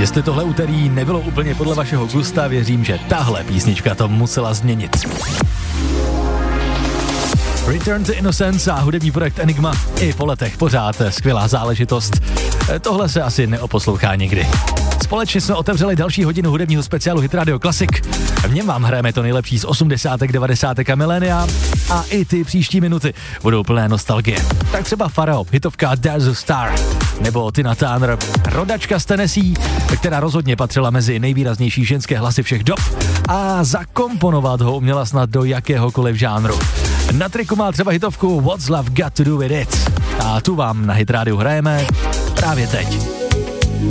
Jestli tohle úterý nebylo úplně podle vašeho gusta, věřím, že tahle písnička to musela změnit. Return to Innocence a hudební projekt Enigma i po letech pořád skvělá záležitost. Tohle se asi neoposlouchá nikdy. Společně jsme otevřeli další hodinu hudebního speciálu Hit Radio Classic. V něm vám hrajeme to nejlepší z 80., 90. a milénia a i ty příští minuty budou plné nostalgie. Tak třeba Pharrell, hitovka There's a Star, nebo Tina Turner, rodačka z Tennessee, která rozhodně patřila mezi nejvýraznější ženské hlasy všech dob a zakomponovat ho uměla snad do jakéhokoliv žánru. Na triku má třeba hitovku What's Love Got to Do With It a tu vám na Hit Radio hrajeme právě teď.